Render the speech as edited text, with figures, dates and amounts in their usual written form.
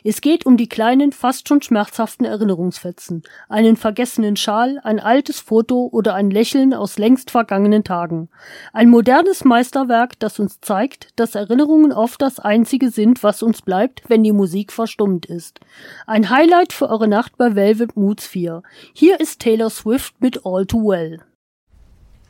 Es geht um die kleinen, fast schon schmerzhaften Erinnerungsfetzen. Einen vergessenen Schal, ein altes Foto oder ein Lächeln aus längst vergangenen Tagen. Ein modernes Meisterwerk, das uns zeigt, dass Erinnerungen oft das Einzige sind, was uns bleibt, wenn die Musik verstummt ist. Ein Highlight für eure Nacht bei Velvet Moods 4. Hier ist Taylor Swift mit All Too Well.